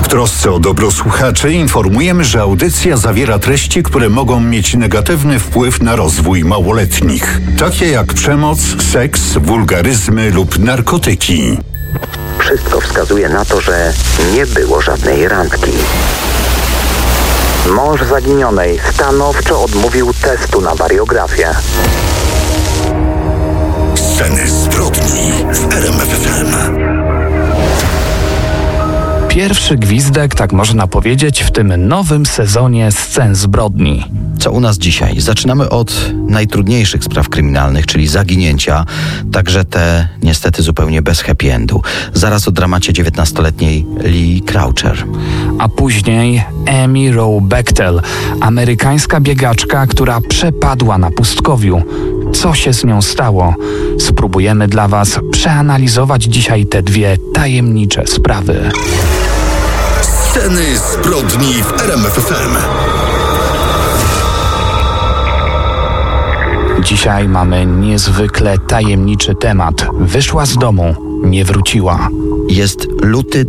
W trosce o dobro słuchaczy informujemy, że audycja zawiera treści, które mogą mieć negatywny wpływ na rozwój małoletnich, takie jak przemoc, seks, wulgaryzmy lub narkotyki. Wszystko wskazuje na to, że nie było żadnej randki. Mąż zaginionej stanowczo odmówił testu na wariografię. Sceny zbrodni w RMF FM. Pierwszy gwizdek, tak można powiedzieć, w tym nowym sezonie Scen zbrodni. Co u nas dzisiaj? Zaczynamy od najtrudniejszych spraw kryminalnych, czyli zaginięcia, także te niestety zupełnie bez happy endu. Zaraz o dramacie 19-letniej Lee Croucher. A później Amy Rowe Bechtel, amerykańska biegaczka, która przepadła na pustkowiu. Co się z nią stało? Spróbujemy dla Was przeanalizować dzisiaj te dwie tajemnicze sprawy. Sceny zbrodni w RMF FM. Dzisiaj mamy niezwykle tajemniczy temat. Wyszła z domu, nie wróciła. Jest luty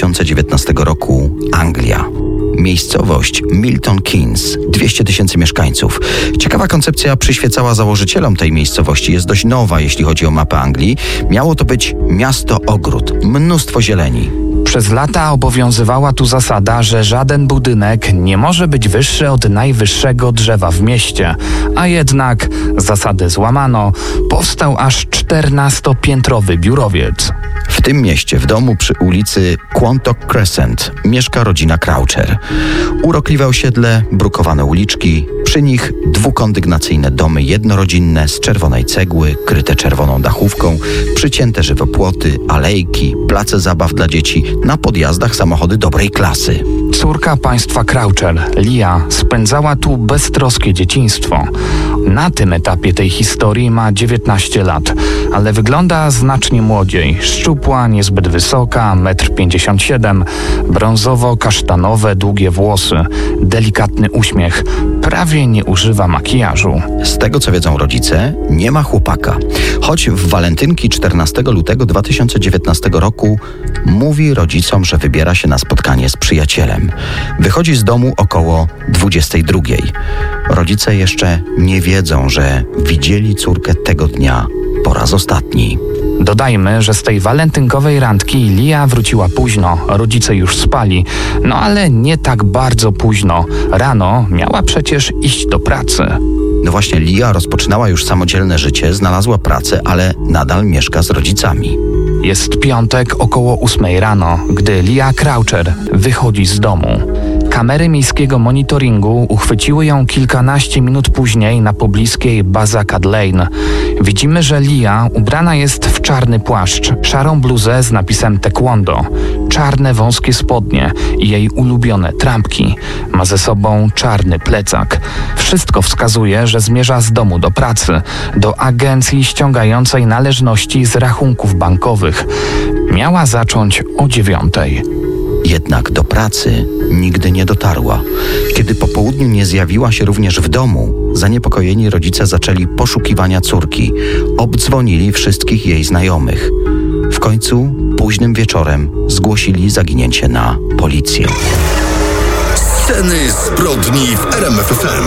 2019 roku, Anglia. Miejscowość Milton Keynes, 200 000 mieszkańców. Ciekawa koncepcja przyświecała założycielom tej miejscowości. Jest dość nowa, jeśli chodzi o mapę Anglii. Miało to być miasto-ogród, mnóstwo zieleni. Przez lata obowiązywała tu zasada, że żaden budynek nie może być wyższy od najwyższego drzewa w mieście, a jednak zasadę złamano, powstał aż 14-piętrowy biurowiec. W tym mieście, w domu przy ulicy Quantock Crescent, mieszka rodzina Croucher. Urokliwe osiedle, brukowane uliczki, przy nich dwukondygnacyjne domy jednorodzinne z czerwonej cegły, kryte czerwoną dachówką, przycięte żywopłoty, alejki, place zabaw dla dzieci, na podjazdach samochody dobrej klasy. Córka państwa Croucher, Lia, spędzała tu beztroskie dzieciństwo. Na tym etapie tej historii ma 19 lat, ale wygląda znacznie młodziej. Szczupła, niezbyt wysoka, 1,57 m, brązowo-kasztanowe, długie włosy, delikatny uśmiech, prawie nie używa makijażu. Z tego co wiedzą rodzice, nie ma chłopaka. Choć w walentynki 14 lutego 2019 roku mówi rodzicom, że wybiera się na spotkanie z przyjacielem. Wychodzi z domu około 22. Rodzice jeszcze nie wiedzą, że widzieli córkę tego dnia po raz ostatni. Dodajmy, że z tej walentynkowej randki Lia wróciła późno, rodzice już spali, no ale nie tak bardzo późno. Rano miała przecież iść do pracy. No właśnie, Lia rozpoczynała już samodzielne życie, znalazła pracę, ale nadal mieszka z rodzicami. Jest piątek około 8 rano, gdy Lia Croucher wychodzi z domu. Kamery miejskiego monitoringu uchwyciły ją kilkanaście minut później na pobliskiej Bazakad Lane. Widzimy, że Lia ubrana jest w czarny płaszcz, szarą bluzę z napisem taekwondo, czarne wąskie spodnie i jej ulubione trampki. Ma ze sobą czarny plecak. Wszystko wskazuje, że zmierza z domu do pracy, do agencji ściągającej należności z rachunków bankowych. Miała zacząć o 9:00. Jednak do pracy nigdy nie dotarła. Kiedy po południu nie zjawiła się również w domu, zaniepokojeni rodzice zaczęli poszukiwania córki. Obdzwonili wszystkich jej znajomych. W końcu późnym wieczorem zgłosili zaginięcie na policję. Sceny zbrodni w RMF FM.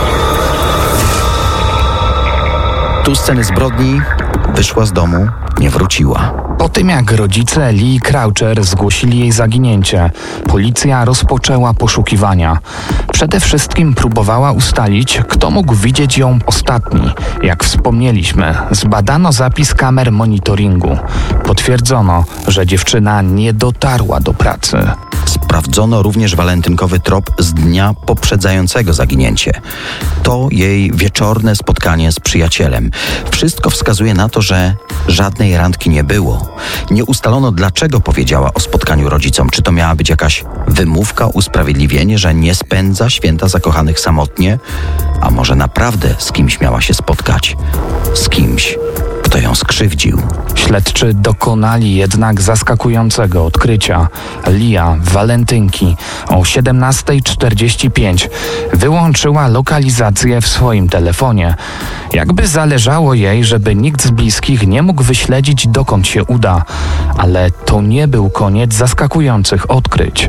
Tu sceny zbrodni, wyszła z domu, nie wróciła. Po tym jak rodzice Lee Croucher zgłosili jej zaginięcie, policja rozpoczęła poszukiwania. Przede wszystkim próbowała ustalić, kto mógł widzieć ją ostatni. Jak wspomnieliśmy, zbadano zapis kamer monitoringu. Potwierdzono, że dziewczyna nie dotarła do pracy. Sprawdzono również walentynkowy trop z dnia poprzedzającego zaginięcie. To jej wieczorne spotkanie z przyjacielem. Wszystko wskazuje na to, że żadnej randki nie było. Nie ustalono, dlaczego powiedziała o spotkaniu rodzicom. Czy to miała być jakaś wymówka, usprawiedliwienie, że nie spędza święta zakochanych samotnie? A może naprawdę z kimś miała się spotkać? Z kimś, kto ją skrzywdził. Śledczy dokonali jednak zaskakującego odkrycia. Lia walentynki o 17:45 wyłączyła lokalizację w swoim telefonie. Jakby zależało jej, żeby nikt z bliskich nie mógł wyśledzić, dokąd się uda. Ale to nie był koniec zaskakujących odkryć.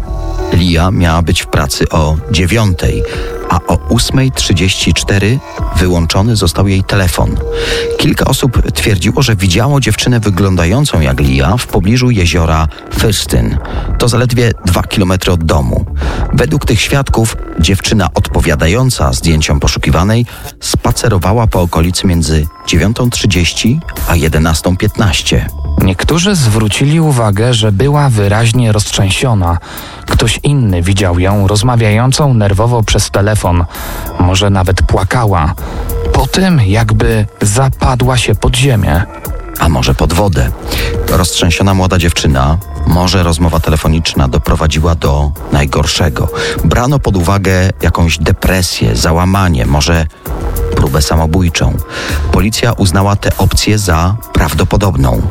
Lia miała być w pracy o 9:00, a o 8:34 wyłączony został jej telefon. Kilka osób twierdziło, że widziało dziewczynę wyglądającą jak Lia w pobliżu jeziora Thurston. To zaledwie 2 km od domu. Według tych świadków dziewczyna odpowiadająca zdjęciom poszukiwanej spacerowała po okolicy między 9:30 a 11:15. Niektórzy zwrócili uwagę, że była wyraźnie roztrzęsiona. Ktoś inny widział ją rozmawiającą nerwowo przez telefon. Może nawet płakała. Po tym jakby zapadła się pod ziemię. A może pod wodę? Roztrzęsiona młoda dziewczyna, może rozmowa telefoniczna doprowadziła do najgorszego. Brano pod uwagę jakąś depresję, załamanie, może próbę samobójczą. Policja uznała tę opcję za prawdopodobną.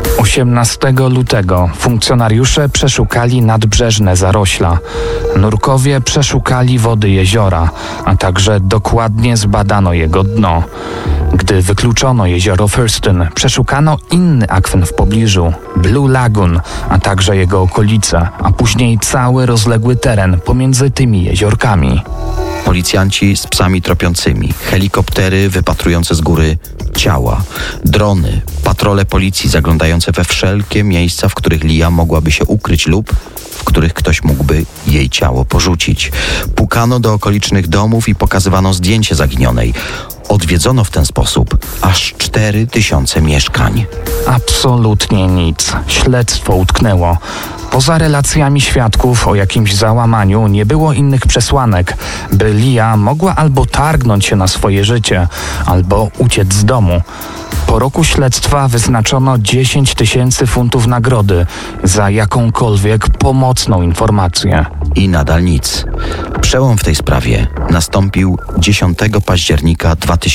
18 lutego funkcjonariusze przeszukali nadbrzeżne zarośla. Nurkowie przeszukali wody jeziora, a także dokładnie zbadano jego dno. Gdy wykluczono jezioro Thurston, przeszukano inny akwen w pobliżu, Blue Lagoon, a także jego okolice, a później cały rozległy teren pomiędzy tymi jeziorkami. Policjanci z psami tropiącymi, helikoptery wypatrujące z góry ciała, drony, patrole policji zaglądające we wszelkie miejsca, w których Lia mogłaby się ukryć lub w których ktoś mógłby jej ciało porzucić. Pukano do okolicznych domów i pokazywano zdjęcie zaginionej. Odwiedzono w ten sposób aż 4000 mieszkań. Absolutnie nic. Śledztwo utknęło. Poza relacjami świadków o jakimś załamaniu nie było innych przesłanek, by Lia mogła albo targnąć się na swoje życie, albo uciec z domu. Po roku śledztwa wyznaczono 10 000 funtów nagrody za jakąkolwiek pomocną informację. I nadal nic. Przełom w tej sprawie nastąpił 10 października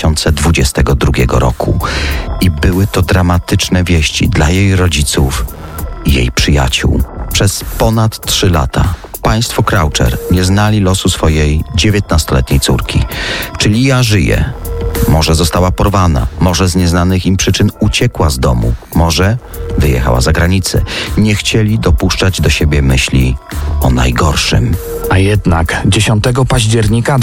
2022 roku i były to dramatyczne wieści dla jej rodziców i jej przyjaciół. Przez ponad 3 lata państwo Croucher nie znali losu swojej 19-letniej córki. Czy Lia żyje? Może została porwana, może z nieznanych im przyczyn uciekła z domu, może wyjechała za granicę. Nie chcieli dopuszczać do siebie myśli o najgorszym. A jednak 10 października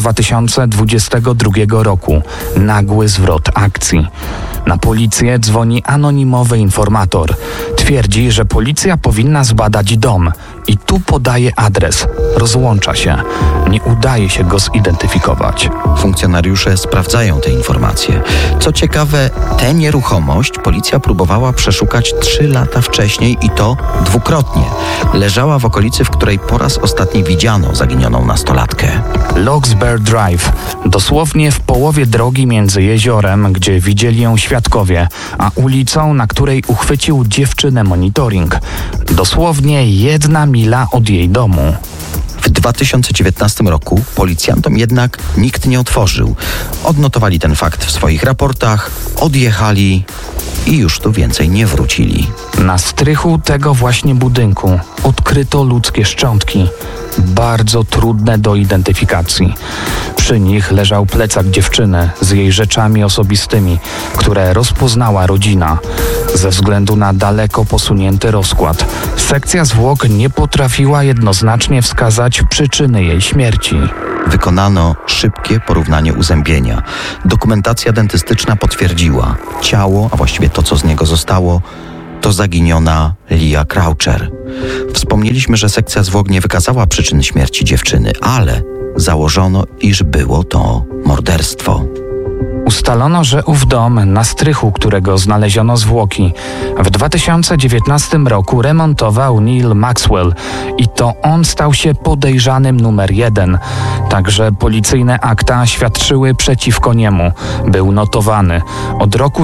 2022 roku nagły zwrot akcji. Na policję dzwoni anonimowy informator. Twierdzi, że policja powinna zbadać dom i tu podaje adres. Rozłącza się. Nie udaje się go zidentyfikować. Funkcjonariusze sprawdzają te informacje. Co ciekawe, tę nieruchomość policja próbowała przeszukać 3 lata wcześniej i to dwukrotnie. Leżała w okolicy, w której po raz ostatni widziano zaginioną nastolatkę. Locksbear Drive, dosłownie w połowie drogi między jeziorem, gdzie widzieli ją świadkowie, a ulicą, na której uchwycił dziewczynę monitoring. Dosłownie 1 mila od jej domu. W 2019 roku policjantom jednak nikt nie otworzył. Odnotowali ten fakt w swoich raportach, odjechali i już tu więcej nie wrócili. Na strychu tego właśnie budynku odkryto ludzkie szczątki, bardzo trudne do identyfikacji. Przy nich leżał plecak dziewczyny z jej rzeczami osobistymi, które rozpoznała rodzina. Ze względu na daleko posunięty rozkład, sekcja zwłok nie potrafiła jednoznacznie wskazać przyczyny jej śmierci. Wykonano szybkie porównanie uzębienia. Dokumentacja dentystyczna potwierdziła, ciało, a właściwie to, co z niego zostało, to zaginiona Lia Croucher. Wspomnieliśmy, że sekcja zwłok nie wykazała przyczyn śmierci dziewczyny, ale założono, iż było to morderstwo. Ustalono, że ów dom, na strychu którego znaleziono zwłoki, w 2019 roku remontował Neil Maxwell i to on stał się podejrzanym numer 1. Także policyjne akta świadczyły przeciwko niemu. Był notowany. Od roku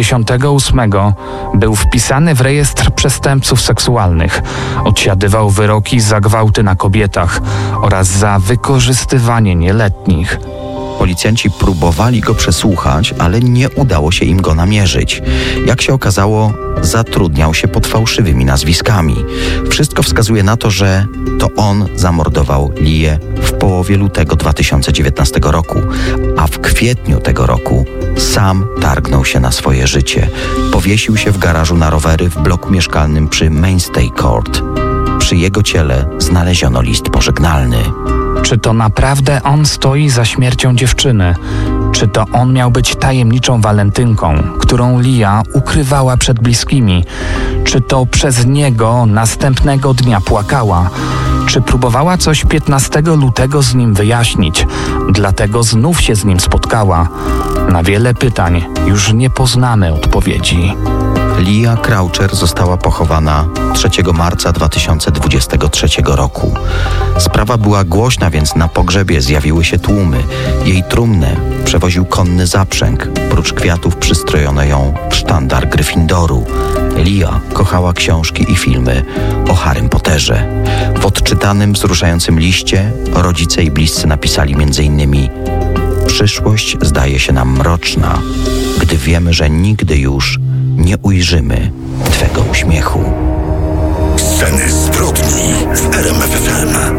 98 był wpisany w rejestr przestępców seksualnych. Odsiadywał wyroki za gwałty na kobietach oraz za wykorzystywanie nieletnich. Policjanci próbowali go przesłuchać, ale nie udało się im go namierzyć. Jak się okazało, zatrudniał się pod fałszywymi nazwiskami. Wszystko wskazuje na to, że to on zamordował Lię w połowie lutego 2019 roku, a w kwietniu tego roku sam targnął się na swoje życie. Powiesił się w garażu na rowery w bloku mieszkalnym przy Mainstay Court. przy jego ciele znaleziono list pożegnalny. Czy to naprawdę on stoi za śmiercią dziewczyny? Czy to on miał być tajemniczą walentynką, którą Lia ukrywała przed bliskimi? Czy to przez niego następnego dnia płakała? Czy próbowała coś 15 lutego z nim wyjaśnić, dlatego znów się z nim spotkała? Na wiele pytań już nie poznamy odpowiedzi. Lia Croucher została pochowana 3 marca 2023 roku. Sprawa była głośna, więc na pogrzebie zjawiły się tłumy. Jej trumnę przewoził konny zaprzęg. Prócz kwiatów przystrojono ją w sztandar Gryffindoru. Lia kochała książki i filmy o Harrym Potterze. W odczytanym, wzruszającym liście rodzice i bliscy napisali m.in. Przyszłość zdaje się nam mroczna, gdy wiemy, że nigdy już nie ujrzymy Twego uśmiechu. Sceny zbrodni w RMF FM.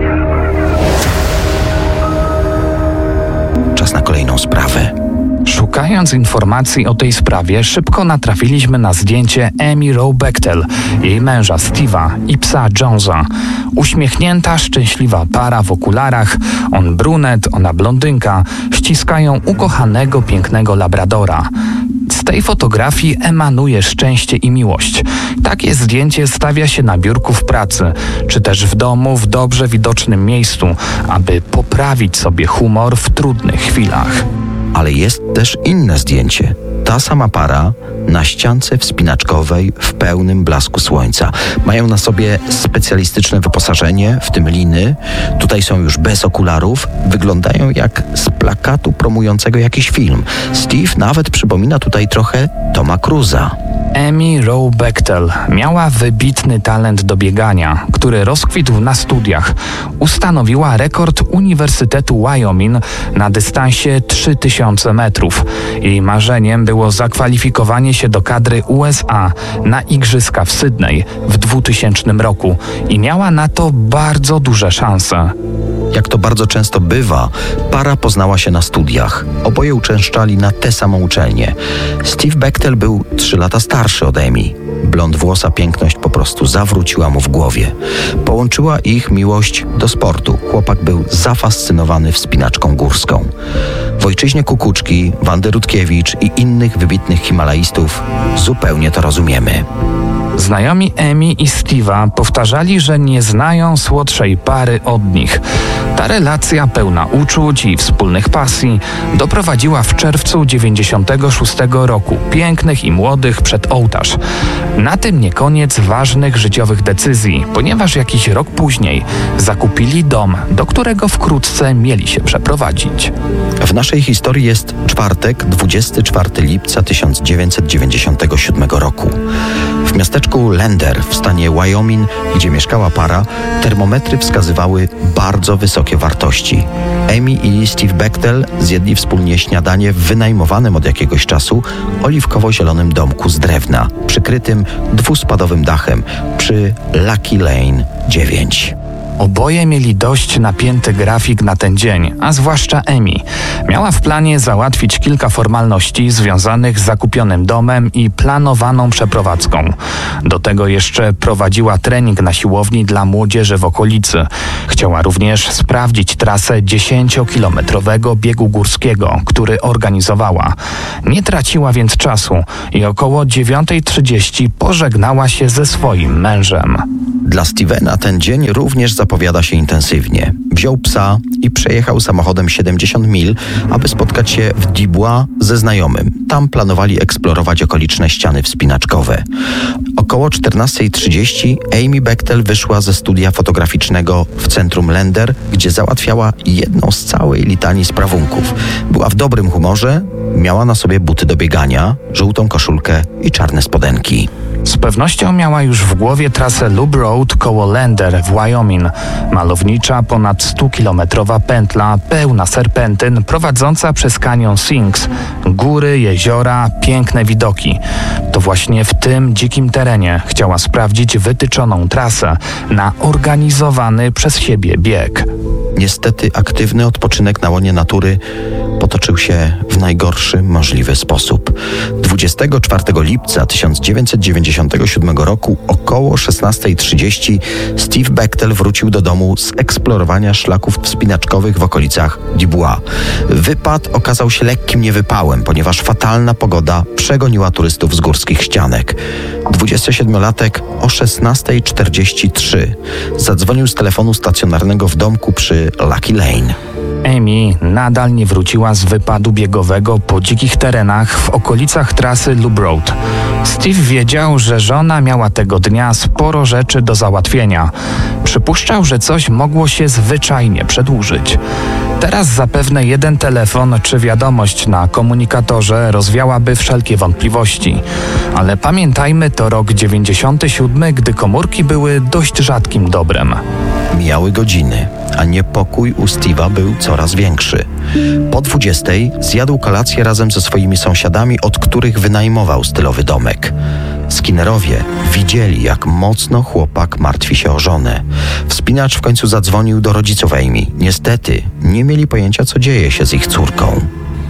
Czas na kolejną sprawę. Szukając informacji o tej sprawie, szybko natrafiliśmy na zdjęcie Amy Rowe Bechtel, jej męża Steve'a i psa Jonesa. Uśmiechnięta, szczęśliwa para w okularach, on brunet, ona blondynka, ściskają ukochanego, pięknego labradora. Z tej fotografii emanuje szczęście i miłość. Takie zdjęcie stawia się na biurku w pracy, czy też w domu w dobrze widocznym miejscu, aby poprawić sobie humor w trudnych chwilach. Ale jest też inne zdjęcie. Ta sama para na ściance wspinaczkowej w pełnym blasku słońca. Mają na sobie specjalistyczne wyposażenie, w tym liny. Tutaj są już bez okularów. Wyglądają jak z plakatu promującego jakiś film. Steve nawet przypomina tutaj trochę Toma Cruise'a. Amy Rowe Bechtel miała wybitny talent do biegania, który rozkwitł na studiach. Ustanowiła rekord Uniwersytetu Wyoming na dystansie 3000 metrów. Jej marzeniem było zakwalifikowanie się do kadry USA na Igrzyska w Sydney w 2000 roku i miała na to bardzo duże szanse. Jak to bardzo często bywa, para poznała się na studiach. Oboje uczęszczali na tę samą uczelnię. Steve Bechtel był 3 lata starszy od Amy. Blond włosa piękność po prostu zawróciła mu w głowie. Połączyła ich miłość do sportu. Chłopak był zafascynowany wspinaczką górską. W ojczyźnie Kukuczki, Wandy Rutkiewicz i innych wybitnych himalaistów zupełnie to rozumiemy. Znajomi Amy i Steve'a powtarzali, że nie znają słodszej pary od nich. Ta relacja pełna uczuć i wspólnych pasji doprowadziła w czerwcu 96 roku pięknych i młodych przed ołtarz. Na tym nie koniec ważnych życiowych decyzji, ponieważ jakiś rok później zakupili dom, do którego wkrótce mieli się przeprowadzić. W naszej historii jest czwartek, 24 lipca 1997 roku. W miasteczku Lander w stanie Wyoming, gdzie mieszkała para, termometry wskazywały bardzo wysokie wartości. Amy i Steve Bechtel zjedli wspólnie śniadanie w wynajmowanym od jakiegoś czasu oliwkowo-zielonym domku z drewna, przykrytym 2-spadowym dachem przy Lucky Lane 9. Oboje mieli dość napięty grafik na ten dzień, a zwłaszcza Amy. Miała w planie załatwić kilka formalności związanych z zakupionym domem i planowaną przeprowadzką. Do tego jeszcze prowadziła trening na siłowni dla młodzieży w okolicy. Chciała również sprawdzić trasę 10-kilometrowego biegu górskiego, który organizowała. Nie traciła więc czasu i około 9:30 pożegnała się ze swoim mężem. Dla Stevena ten dzień również zapowiada się intensywnie. Wziął psa i przejechał samochodem 70 mil, aby spotkać się w Dubois ze znajomym. Tam planowali eksplorować okoliczne ściany wspinaczkowe. Około 14:30 Amy Bechtel wyszła ze studia fotograficznego w centrum Lander, gdzie załatwiała jedną z całej litanii sprawunków. Była w dobrym humorze, miała na sobie buty do biegania, żółtą koszulkę i czarne spodenki. Z pewnością miała już w głowie trasę Loop Road koło Lander w Wyoming. Malownicza, ponad 100-kilometrowa pętla, pełna serpentyn, prowadząca przez kanion Sphinx. Góry, jeziora, piękne widoki. To właśnie w tym dzikim terenie chciała sprawdzić wytyczoną trasę na organizowany przez siebie bieg. Niestety aktywny odpoczynek na łonie natury potoczył się w najgorszy możliwy sposób. 24 lipca 1997 roku około 16:30 Steve Bechtel wrócił do domu z eksplorowania szlaków wspinaczkowych w okolicach Dubois. Wypad okazał się lekkim niewypałem, ponieważ fatalna pogoda przegoniła turystów z górskich ścianek. 27-latek o 16:43 zadzwonił z telefonu stacjonarnego w domku przy Lucky Lane. Amy nadal nie wróciła z wypadu biegowego po dzikich terenach w okolicach trasy Loop Road. Steve wiedział, że żona miała tego dnia sporo rzeczy do załatwienia. Przypuszczał, że coś mogło się zwyczajnie przedłużyć. Teraz zapewne jeden telefon czy wiadomość na komunikatorze rozwiałaby wszelkie wątpliwości. Ale pamiętajmy, to rok 97, gdy komórki były dość rzadkim dobrem. Mijały godziny, a niepokój u Steve'a był coraz większy. Po 20:00 zjadł kolację razem ze swoimi sąsiadami, od których wynajmował stylowy domek. Skinnerowie widzieli, jak mocno chłopak martwi się o żonę. Wspinacz w końcu zadzwonił do rodziców Amy. Niestety nie mieli pojęcia, co dzieje się z ich córką.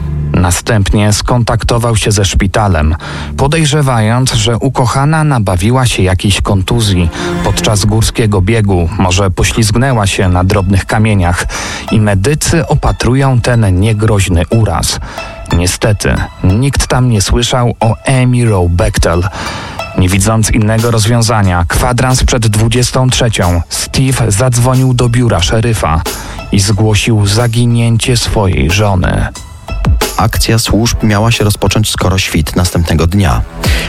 Następnie skontaktował się ze szpitalem, podejrzewając, że ukochana nabawiła się jakiejś kontuzji podczas górskiego biegu, może poślizgnęła się na drobnych kamieniach i medycy opatrują ten niegroźny uraz. Niestety, nikt tam nie słyszał o Amy Rowe Bechtel. Nie widząc innego rozwiązania, kwadrans przed 23:00 Steve zadzwonił do biura szeryfa i zgłosił zaginięcie swojej żony. Akcja służb miała się rozpocząć skoro świt następnego dnia,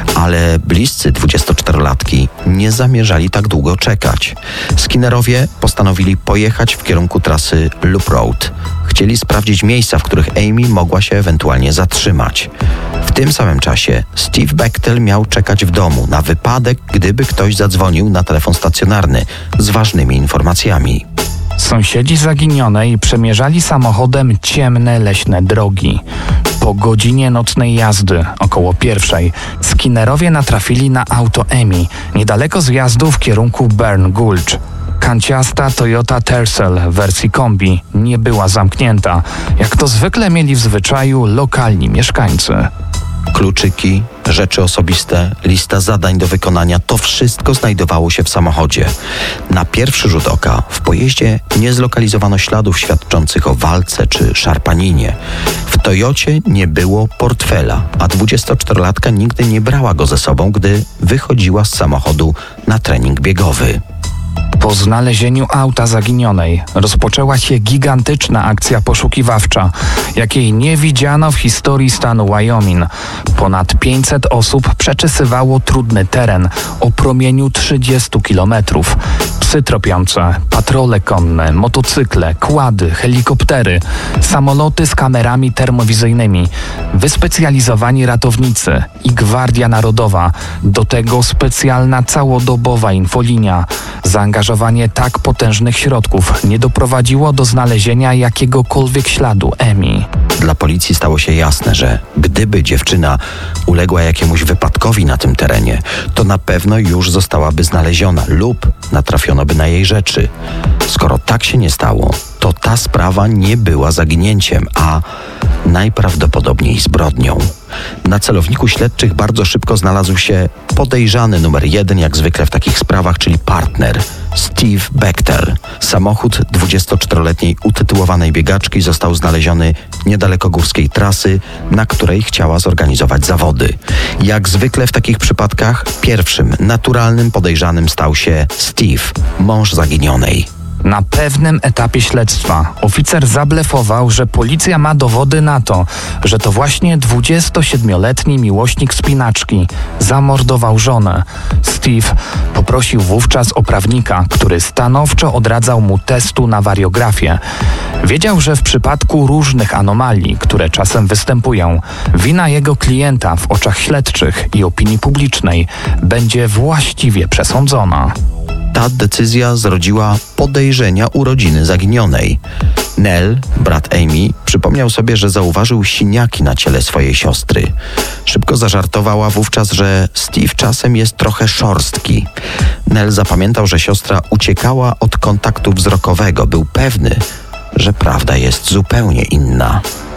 ale bliscy 24-latki nie zamierzali tak długo czekać. Skinnerowie postanowili pojechać w kierunku trasy Loop Road. Chcieli sprawdzić miejsca, w których Amy mogła się ewentualnie zatrzymać. W tym samym czasie Steve Bechtel miał czekać w domu na wypadek, gdyby ktoś zadzwonił na telefon stacjonarny z ważnymi informacjami. Sąsiedzi zaginionej przemierzali samochodem ciemne leśne drogi. Po godzinie nocnej jazdy, około 1:00, Skinnerowie natrafili na auto Amy, niedaleko zjazdu w kierunku Burn Gulch. Kanciasta Toyota Tercel w wersji kombi nie była zamknięta, jak to zwykle mieli w zwyczaju lokalni mieszkańcy. Kluczyki, rzeczy osobiste, lista zadań do wykonania, to wszystko znajdowało się w samochodzie. Na pierwszy rzut oka w pojeździe nie zlokalizowano śladów świadczących o walce czy szarpaninie. W Toyocie nie było portfela, a 24-latka nigdy nie brała go ze sobą, gdy wychodziła z samochodu na trening biegowy. Po znalezieniu auta zaginionej rozpoczęła się gigantyczna akcja poszukiwawcza, jakiej nie widziano w historii stanu Wyoming. Ponad 500 osób przeczesywało trudny teren o promieniu 30 kilometrów. Psy tropiące, patrole konne, motocykle, kłady, helikoptery, samoloty z kamerami termowizyjnymi, wyspecjalizowani ratownicy i Gwardia Narodowa, do tego specjalna całodobowa infolinia. Zaangażowanie tak potężnych środków nie doprowadziło do znalezienia jakiegokolwiek śladu Amy. Dla policji stało się jasne, że gdyby dziewczyna uległa jakiemuś wypadkowi na tym terenie, to na pewno już zostałaby znaleziona lub natrafiono by na jej rzeczy. Skoro tak się nie stało, to ta sprawa nie była zaginięciem, a najprawdopodobniej zbrodnią. Na celowniku śledczych bardzo szybko znalazł się podejrzany numer 1, jak zwykle w takich sprawach, czyli partner, Steve Bechtel. Samochód 24-letniej utytułowanej biegaczki został znaleziony niedaleko górskiej trasy, na której chciała zorganizować zawody. Jak zwykle w takich przypadkach pierwszym naturalnym podejrzanym stał się Steve, mąż zaginionej. Na pewnym etapie śledztwa oficer zablefował, że policja ma dowody na to, że to właśnie 27-letni miłośnik spinaczki zamordował żonę. Steve poprosił wówczas o prawnika, który stanowczo odradzał mu testu na wariografię. Wiedział, że w przypadku różnych anomalii, które czasem występują, wina jego klienta w oczach śledczych i opinii publicznej będzie właściwie przesądzona. Ta decyzja zrodziła podejrzenia u rodziny zaginionej. Nel, brat Amy, przypomniał sobie, że zauważył siniaki na ciele swojej siostry. Szybko zażartowała wówczas, że Steve czasem jest trochę szorstki. Nel zapamiętał, że siostra uciekała od kontaktu wzrokowego. Był pewny, że prawda jest zupełnie inna.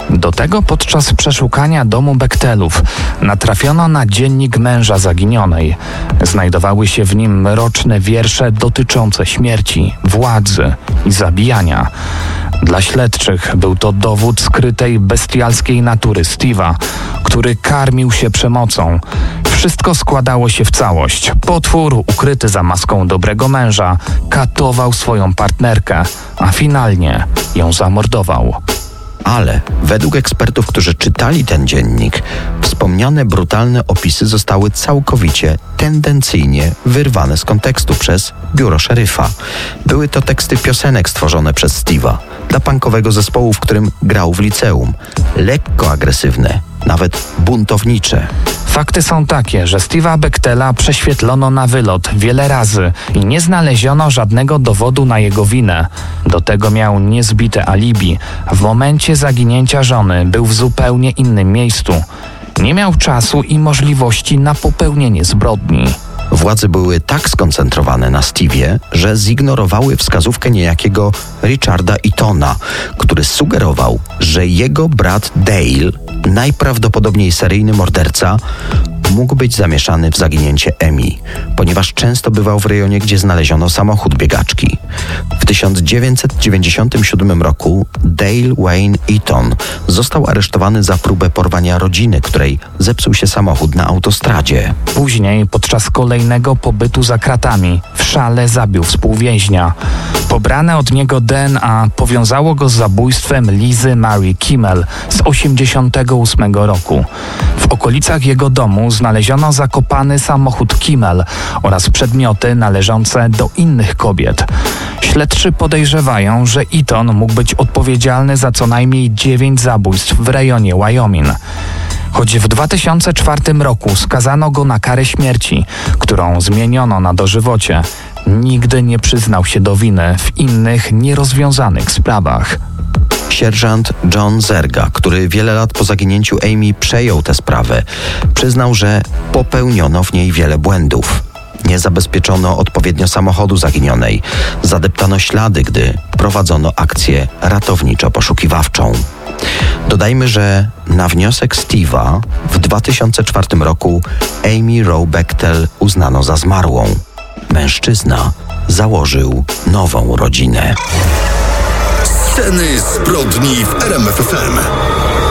Do tego podczas przeszukania domu Bechtelów natrafiono na dziennik męża zaginionej. Znajdowały się w nim mroczne wiersze dotyczące śmierci, władzy i zabijania. Dla śledczych był to dowód skrytej, bestialskiej natury Steve'a, który karmił się przemocą. Wszystko składało się w całość. Potwór, ukryty za maską dobrego męża, katował swoją partnerkę, a finalnie ją zamordował. Ale według ekspertów, którzy czytali ten dziennik, wspomniane brutalne opisy zostały całkowicie tendencyjnie wyrwane z kontekstu przez biuro szeryfa. Były to teksty piosenek stworzone przez Steve'a dla punkowego zespołu, w którym grał w liceum. Lekko agresywne, nawet buntownicze. Fakty są takie, że Steve'a Bechtela prześwietlono na wylot wiele razy i nie znaleziono żadnego dowodu na jego winę. Do tego miał niezbite alibi. W momencie zaginięcia żony był w zupełnie innym miejscu. Nie miał czasu i możliwości na popełnienie zbrodni. Władze były tak skoncentrowane na Steve'ie, że zignorowały wskazówkę niejakiego Richarda Eatona, który sugerował, że jego brat Dale, najprawdopodobniej seryjny morderca, mógł być zamieszany w zaginięcie Amy, ponieważ często bywał w rejonie, gdzie znaleziono samochód biegaczki. W 1997 roku Dale Wayne Eaton został aresztowany za próbę porwania rodziny, której zepsuł się samochód na autostradzie. Później, podczas kolejnego pobytu za kratami, w szale zabił współwięźnia. Pobrane od niego DNA powiązało go z zabójstwem Lizy Marie Kimmel z 1988 roku. W okolicach jego domu znaleziono zakopany samochód Kimmel oraz przedmioty należące do innych kobiet. Śledczy podejrzewają, że Eaton mógł być odpowiedzialny za co najmniej 9 zabójstw w rejonie Wyoming. Choć w 2004 roku skazano go na karę śmierci, którą zmieniono na dożywocie, nigdy nie przyznał się do winy w innych nierozwiązanych sprawach. Sierżant John Zerga, który wiele lat po zaginięciu Amy przejął tę sprawę, przyznał, że popełniono w niej wiele błędów. Nie zabezpieczono odpowiednio samochodu zaginionej, zadeptano ślady, gdy prowadzono akcję ratowniczo-poszukiwawczą. Dodajmy, że na wniosek Steve'a w 2004 roku Amy Roe Bechtel uznano za zmarłą. Mężczyzna założył nową rodzinę. Sceny zbrodni w RMF FM.